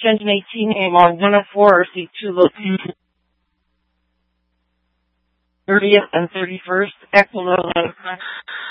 send an 18A on 104 C2 location 30th and 31st, Equilon.